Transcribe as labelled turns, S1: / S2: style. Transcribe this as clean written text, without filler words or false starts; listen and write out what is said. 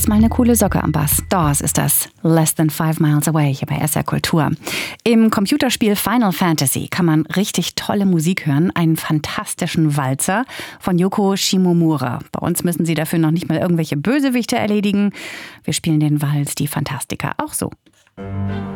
S1: Erstmal eine coole Socke am Bass. Doors ist das. Less Than 5 Miles Away hier bei SR Kultur. Im Computerspiel Final Fantasy kann man richtig tolle Musik hören. Einen fantastischen Walzer von Yoko Shimomura. Bei uns müssen Sie dafür noch nicht mal irgendwelche Bösewichte erledigen. Wir spielen den Walz, die Fantastica, auch so.